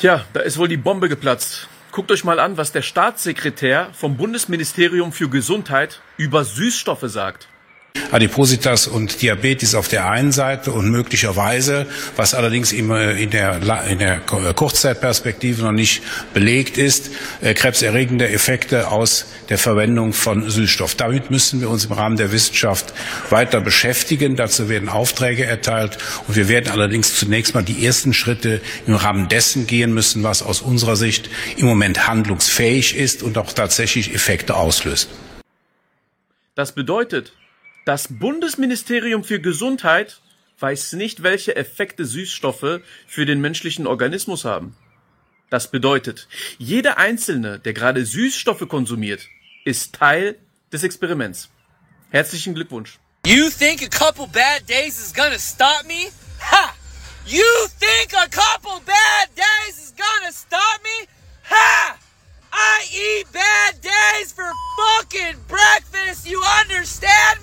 Tja, da ist wohl die Bombe geplatzt. Guckt euch mal an, was der Staatssekretär vom Bundesministerium für Gesundheit über Süßstoffe sagt. Adipositas und Diabetes auf der einen Seite und möglicherweise, was allerdings in der Kurzzeitperspektive noch nicht belegt ist, krebserregende Effekte aus der Verwendung von Süßstoff. Damit müssen wir uns im Rahmen der Wissenschaft weiter beschäftigen. Dazu werden Aufträge erteilt und wir werden allerdings zunächst mal die ersten Schritte im Rahmen dessen gehen müssen, was aus unserer Sicht im Moment handlungsfähig ist und auch tatsächlich Effekte auslöst. Das bedeutet, das Bundesministerium für Gesundheit weiß nicht, welche Effekte Süßstoffe für den menschlichen Organismus haben. Das bedeutet, jeder Einzelne, der gerade Süßstoffe konsumiert, ist Teil des Experiments. Herzlichen Glückwunsch. You think a couple bad days is gonna stop me? Ha! You think a couple bad days is gonna stop me? Ha! I eat bad days for fucking breakfast, you understand